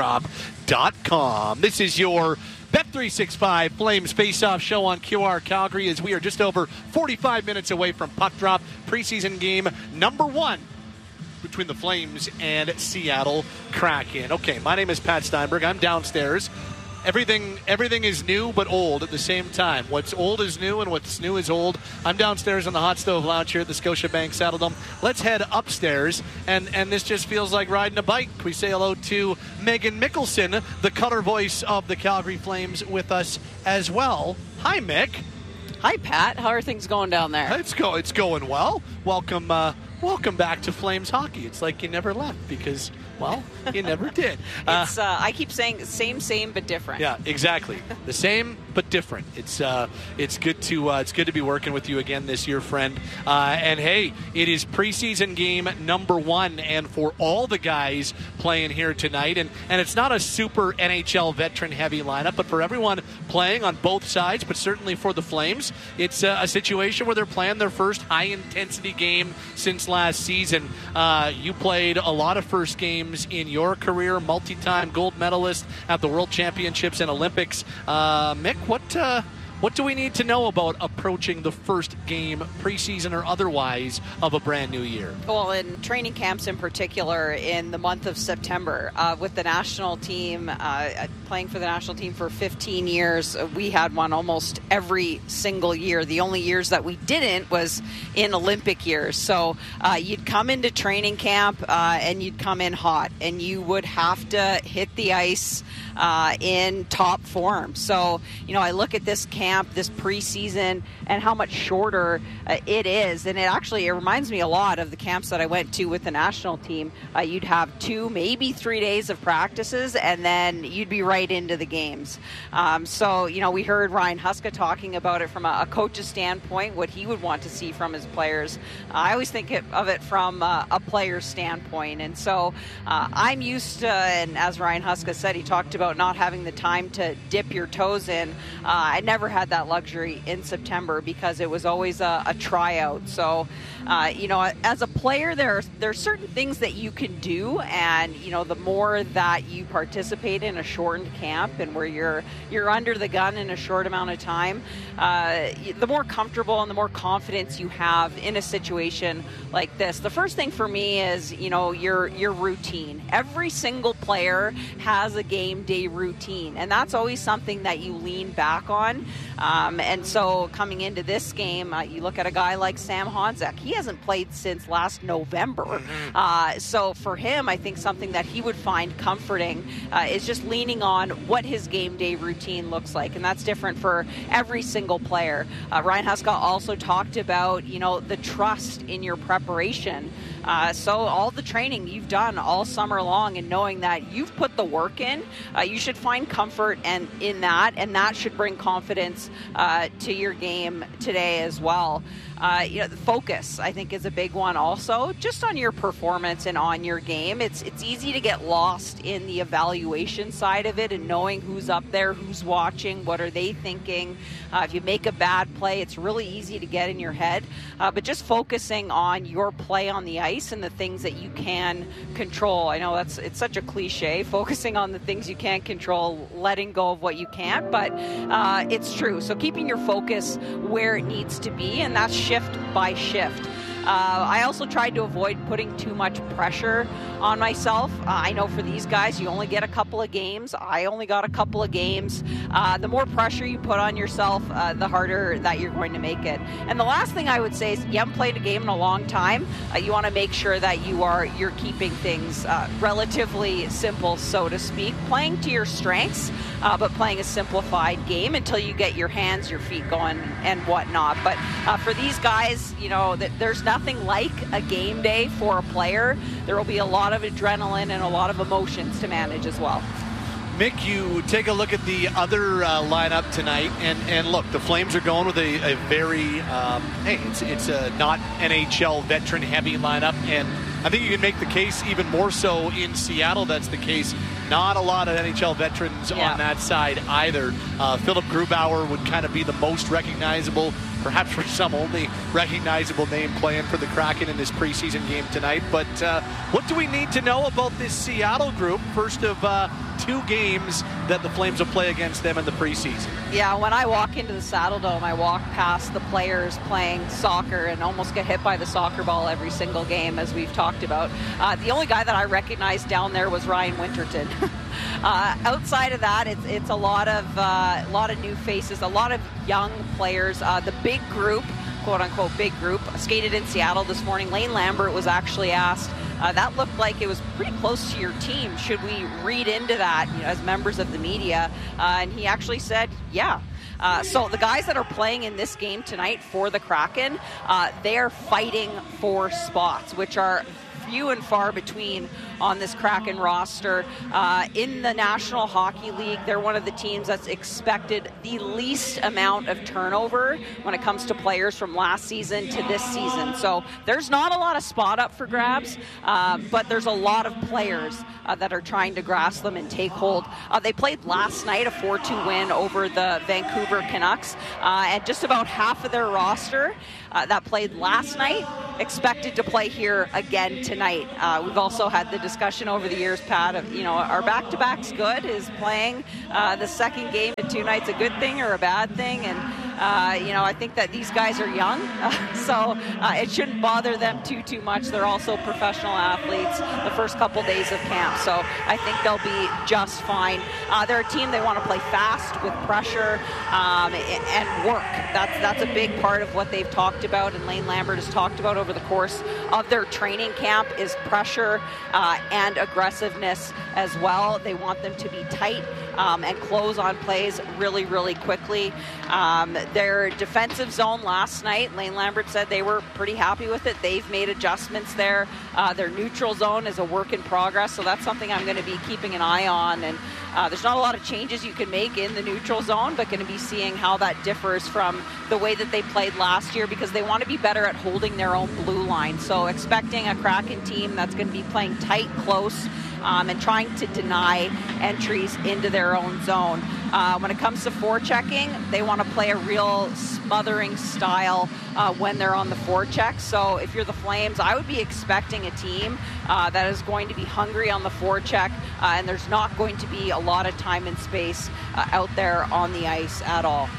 greendrop.com. This is your Bet365 Flames Face-Off show on QR Calgary as we are just over 45 minutes away from puck drop. Preseason game number 1 between the Flames and Seattle Kraken. Okay, my name is Pat Steinberg. I'm downstairs. Everything is new but old at the same time. What's old is new and what's new is old. I'm downstairs on the hot stove lounge here at the Scotiabank Saddledome. Let's head upstairs, and this just feels like riding a bike. We say hello to Megan Mickelson, the color voice of the Calgary Flames, with us as well. Hi, Mick. Hi, Pat. How are things going down there? It's going well. Welcome back to Flames hockey. It's like you never left because, well, you never did. I keep saying same but different. Yeah, exactly. The same but different. It's good to be working with you again this year, friend. And hey, it is preseason game number 1, and for all the guys playing here tonight, and it's not a super NHL veteran heavy lineup, but for everyone playing on both sides, but certainly for the Flames, it's a situation where they're playing their first high intensity game since last season. You played a lot of first games in your career, multi-time gold medalist at the World Championships and Olympics. Mick, what do we need to know about approaching the first game, preseason or otherwise, of a brand new year? Well, in training camps in particular, in the month of September, with the national team, playing for the national team for 15 years, we had one almost every single year. The only years that we didn't was in Olympic years. So you'd come into training camp and you'd come in hot, and you would have to hit the ice in top form. So, I look at this camp, this preseason, and how much shorter it is. And it reminds me a lot of the camps that I went to with the national team. You'd have 2, maybe 3 days of practices, and then you'd be right into the games. So, we heard Ryan Huska talking about it from a coach's standpoint, what he would want to see from his players. I always think of it from a player's standpoint. And so I'm used to, and as Ryan Huska said, he talked about not having the time to dip your toes in. I never had that luxury in September because it was always a tryout. So, as a player, there are certain things that you can do, and the more that you participate in a shortened camp and where you're under the gun in a short amount of time, the more comfortable and the more confidence you have in a situation like this. The first thing for me is your routine. Every single player has a game day routine, and that's always something that you lean back on. And so coming into this game, you look at a guy like Sam Honzek. He hasn't played since last November. So for him, I think something that he would find comforting is just leaning on what his game day routine looks like. And that's different for every single player. Ryan Huska also talked about, the trust in your preparation. So all the training you've done all summer long and knowing that you've put the work in, you should find comfort in that, and that should bring confidence to your game today as well. The focus, I think, is a big one also, just on your performance and on your game. It's easy to get lost in the evaluation side of it and knowing who's up there, who's watching, what are they thinking. If you make a bad play, it's really easy to get in your head. But just focusing on your play on the ice and the things that you can control. I know it's such a cliche, focusing on the things you can't control, letting go of what you can't, but it's true. So keeping your focus where it needs to be, and that's shift by shift. I also tried to avoid putting too much pressure on myself. I know for these guys, you only get a couple of games. I only got a couple of games. The more pressure you put on yourself, the harder that you're going to make it. And the last thing I would say is you haven't played a game in a long time. You want to make sure that you're keeping things relatively simple, so to speak, playing to your strengths, but playing a simplified game until you get your hands, your feet going and whatnot. But for these guys, there's nothing like a game day for a player. There will be a lot of adrenaline and a lot of emotions to manage as well. Mick, you take a look at the other lineup tonight, and look, the Flames are going with a very, it's a not NHL veteran-heavy lineup, and I think you can make the case even more so in Seattle that's the case. Not a lot of NHL veterans on that side either. Philip Grubauer would kind of be the most recognizable, perhaps for some only recognizable name playing for the Kraken in this preseason game tonight. But what do we need to know about this Seattle group? First of 2 games that the Flames will play against them in the preseason. Yeah, when I walk into the Saddle Dome, I walk past the players playing soccer and almost get hit by the soccer ball every single game, as we've talked about. The only guy that I recognized down there was Ryan Winterton. Outside of that, it's a lot of new faces, a lot of young players. The big group, quote-unquote big group, skated in Seattle this morning. Lane Lambert was actually asked, that looked like it was pretty close to your team. Should we read into that, as members of the media? And he actually said, yeah. So the guys that are playing in this game tonight for the Kraken, they're fighting for spots, which are few and far between on this Kraken roster. In the National Hockey League, they're one of the teams that's expected the least amount of turnover when it comes to players from last season to this season. So there's not a lot of spot up for grabs, but there's a lot of players that are trying to grasp them and take hold. They played last night a 4-2 win over the Vancouver Canucks, and just about half of their roster that played last night expected to play here again tonight. We've also had the discussion over the years, Pat, of, are back-to-backs good? Is playing the second game in 2 nights a good thing or a bad thing? And, I think that these guys are young, so it shouldn't bother them too much. They're also professional athletes the first couple days of camp, so I think they'll be just fine. They're a team, they want to play fast with pressure and work. That's a big part of what they've talked about, and Lane Lambert has talked about over the course of their training camp, is pressure and aggressiveness as well. They want them to be tight and close on plays really, really quickly. Their defensive zone last night, Lane Lambert said they were pretty happy with it. They've made adjustments there. Their neutral zone is a work in progress, so that's something I'm going to be keeping an eye on. And there's not a lot of changes you can make in the neutral zone, but going to be seeing how that differs from the way that they played last year, because they want to be better at holding their own blue line. So expecting a Kraken team that's going to be playing tight, close, and trying to deny entries into their own zone. When it comes to forechecking, they want to play a real smothering style when they're on the forecheck. So if you're the Flames, I would be expecting a team that is going to be hungry on the forecheck, and there's not going to be a lot of time and space out there on the ice at all.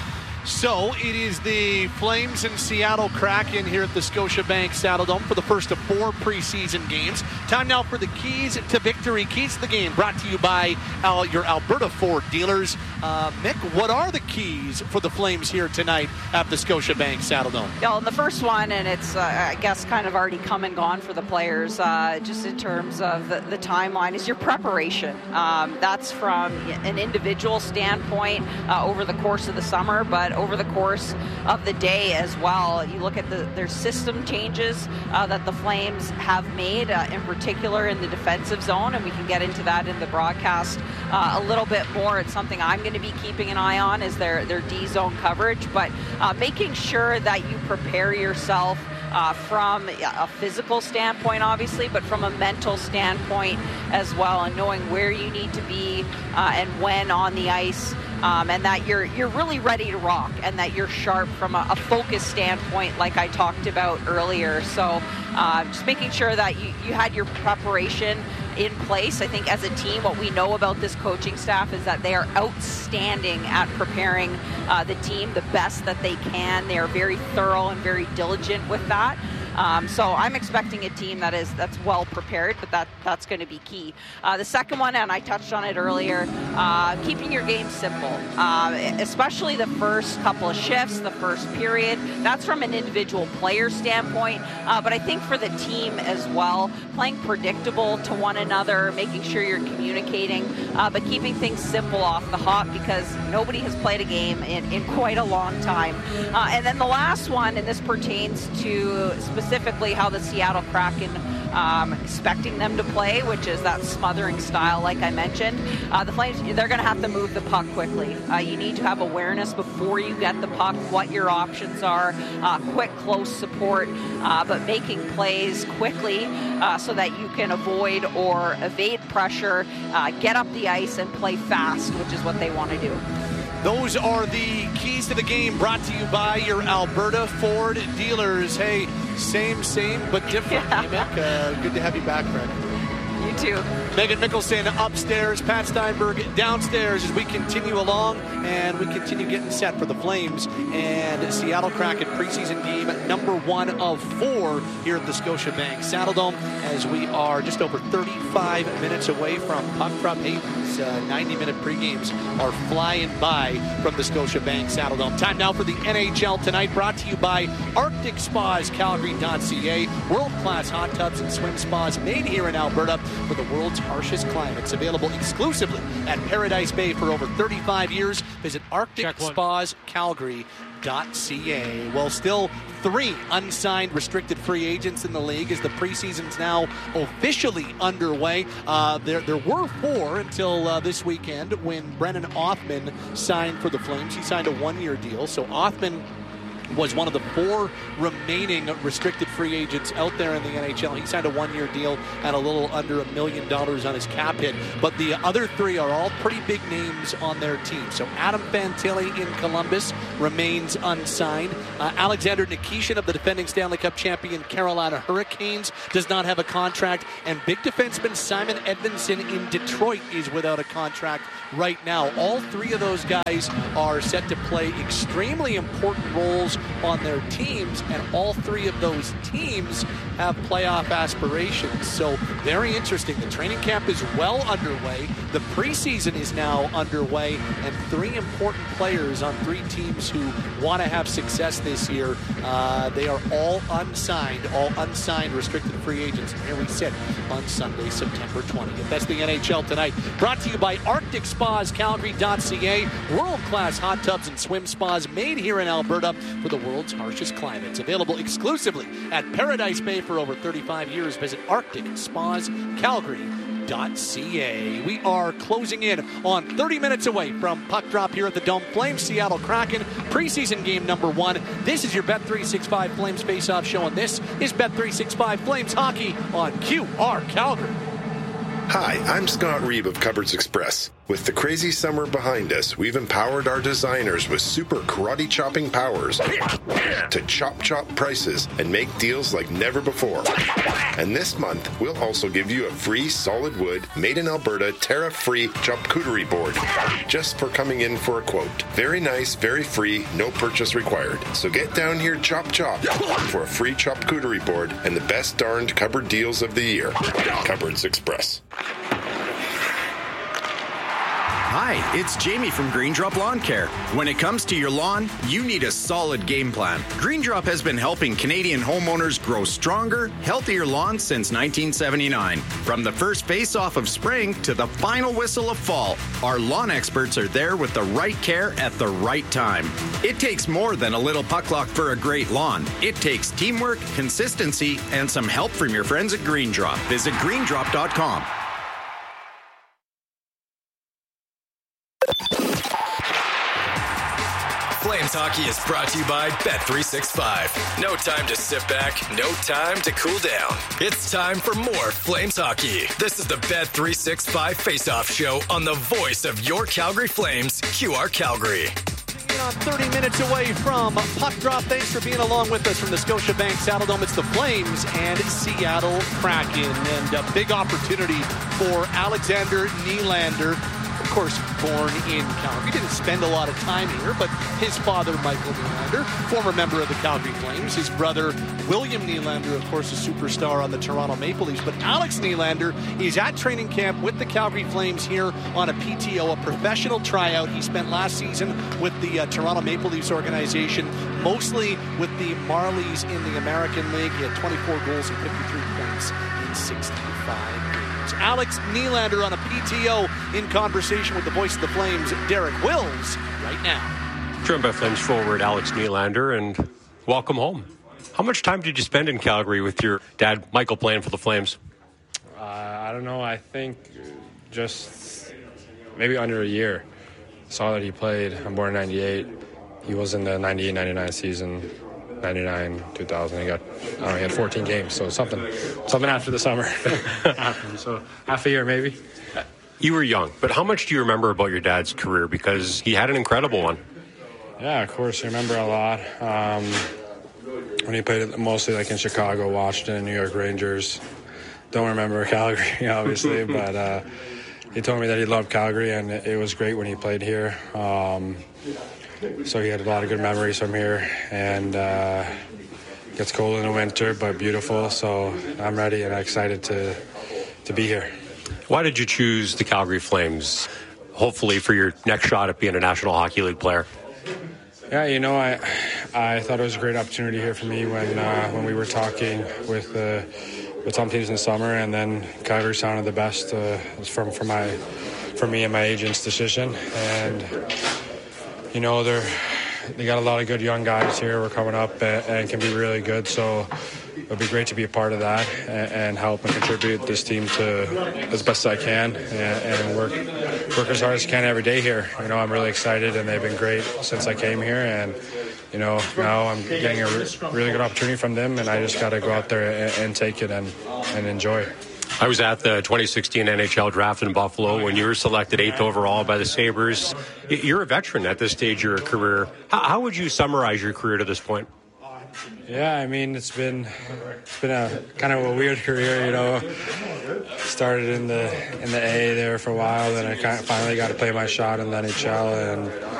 So it is the Flames and Seattle Kraken here at the Scotiabank Saddle Dome for the first of 4 preseason games. Time now for the Keys to Victory. Keys to the game brought to you by your Alberta Ford dealers. Mick, what are the keys for the Flames here tonight at the Scotiabank Saddle Dome? Well, the first one, and it's, I guess, kind of already come and gone for the players, just in terms of the timeline, is your preparation. That's from an individual standpoint over the course of the summer, but over the course of the day as well. You look at their system changes that the Flames have made, in particular in the defensive zone, and we can get into that in the broadcast a little bit more. It's something I'm going to be keeping an eye on, is their D-zone coverage, but making sure that you prepare yourself from a physical standpoint, obviously, but from a mental standpoint as well, and knowing where you need to be and when on the ice, and that you're really ready to rock, and that you're sharp from a focus standpoint, like I talked about earlier. So just making sure that you had your preparation in place. I think as a team, what we know about this coaching staff is that they are outstanding at preparing the team the best that they can. They are very thorough and very diligent with that. So I'm expecting a team that's well prepared, but that's going to be key. The second one, and I touched on it earlier, keeping your game simple, especially the first couple of shifts, the first period. That's from an individual player standpoint, but I think for the team as well, playing predictable to one another, making sure you're communicating, but keeping things simple off the hop, because nobody has played a game in quite a long time. And then the last one, and this pertains to specifically how the Seattle Kraken expecting them to play, which is that smothering style like I mentioned. The Flames, they're going to have to move the puck quickly. You need to have awareness before you get the puck, what your options are, quick, close support, but making plays quickly so that you can avoid or evade pressure, get up the ice and play fast, which is what they want to do. Those are the keys to the game, brought to you by your Alberta Ford dealers. Hey, same, but different. Yeah. Hey, Mick, good to have you back, friend. You too. Megan Mickelson upstairs, Pat Steinberg downstairs as we continue along and we continue getting set for the Flames and Seattle Kraken preseason game number 1 of 4 here at the Scotiabank Saddledome as we are just over 35 minutes away from puck drop. These 90-minute pregames are flying by from the Scotiabank Saddledome. Time now for the NHL Tonight, brought to you by Arctic Spas, Calgary.ca. World-class hot tubs and swim spas made here in Alberta for the world's harshest climates. Available exclusively at Paradise Bay for over 35 years. Visit Arctic Spas, Calgary.ca. Well, still 3 unsigned restricted free agents in the league as the preseason's now officially underway. There were 4 until this weekend when Brennan Othmann signed for the Flames. He signed a 1-year deal. So Othmann was one of the 4 remaining restricted free agents out there in the NHL. He signed a 1-year deal at a little under $1 million on his cap hit. But the other 3 are all pretty big names on their team. So Adam Fantilli in Columbus remains unsigned. Alexander Nikishin of the defending Stanley Cup champion Carolina Hurricanes does not have a contract. And big defenseman Simon Edmondson in Detroit is without a contract right now. All 3 of those guys are set to play extremely important roles on their teams, and all 3 of those teams have playoff aspirations. So very interesting. The training camp is well underway. The preseason is now underway, and 3 important players on 3 teams who want to have success this year. They are all unsigned restricted free agents. And here we sit on Sunday, September 20th. That's the NHL Tonight. Brought to you by Arctic Spas, Calgary.ca. World-class hot tubs and swim spas made here in Alberta for the world's harshest climates. Available exclusively at Paradise Bay for over 35 years. Visit Arctic Spas, Calgary.ca. We are closing in on 30 minutes away from puck drop here at the Dome. Flames Seattle Kraken preseason game number 1. This is your Bet365 Flames Face-Off Show, and this is Bet365 Flames Hockey on QR Calgary. Hi, I'm Scott Reeb of Cupboards Express. With the crazy summer behind us, we've empowered our designers with super karate chopping powers to chop prices and make deals like never before. And this month, we'll also give you a free solid wood, made in Alberta, tariff-free charcuterie board just for coming in for a quote. Very nice, very free, no purchase required. So get down here, chop for a free charcuterie board and the best darned cupboard deals of the year. Cupboards Express. Hi, it's Jamie from Green Drop Lawn Care. When it comes to your lawn, you need a solid game plan. Green Drop has been helping Canadian homeowners grow stronger, healthier lawns since 1979. From the first face-off of spring to the final whistle of fall, our lawn experts are there with the right care at the right time. It takes more than a little puck luck for a great lawn. It takes teamwork, consistency, and some help from your friends at Green Drop. Visit greendrop.com. Flames Hockey is brought to you by Bet365. No time to sit back, no time to cool down. It's time for more Flames Hockey. This is the Bet365 Face-Off Show on the voice of your Calgary Flames, QR Calgary. 30 minutes away from puck drop. Thanks for being along with us from the Scotiabank Saddledome. It's the Flames and Seattle Kraken, and a big opportunity for Alexander Nylander. Of course, born in Calgary. Didn't spend a lot of time here, but his father, Michael Nylander, former member of the Calgary Flames. His brother, William Nylander, of course, a superstar on the Toronto Maple Leafs. But Alex Nylander is at training camp with the Calgary Flames here on a PTO, a professional tryout. He spent last season with the Toronto Maple Leafs organization, mostly with the Marlies in the American League. He had 24 goals and 53 points in 65 games. Alex Nylander on a PTO in conversation with the voice of the Flames, Derek Wills, right now. Joined by Flames forward Alex Nylander, and welcome home. How much time did you spend in Calgary with your dad, Michael, playing for the Flames? I don't know. I think just maybe under a year. Saw that he played. I'm born in 98. He was in the 98-99 season, 99-2000. He had 14 games, so something after the summer. So half a year maybe. You were young, but how much do you remember about your dad's career? Because he had an incredible one. Yeah, of course. I remember a lot. When he played mostly like in Chicago, Washington, New York Rangers. Don't remember Calgary, obviously, but he told me that he loved Calgary, and it was great when he played here. So he had a lot of good memories from here, and it gets cold in the winter, but beautiful. So I'm ready and excited to be here. Why did you choose the Calgary Flames, hopefully for your next shot at being a National Hockey League player? Yeah, I thought it was a great opportunity here for me when we were talking with some teams in the summer, and then Calgary sounded the best for me and my agent's decision. And they got a lot of good young guys here. We're coming up and can be really good. So it'll be great to be a part of that and help and contribute this team to as best as I can and work as hard as I can every day here. I'm really excited, and they've been great since I came here. And now I'm getting a really good opportunity from them, and I just got to go out there and take it and enjoy. I was at the 2016 NHL draft in Buffalo when you were selected 8th overall by the Sabres. You're a veteran at this stage of your career. How would you summarize your career to this point? Yeah, it's been a kind of a weird career, Started in the A there for a while, then I finally got to play my shot in the NHL, and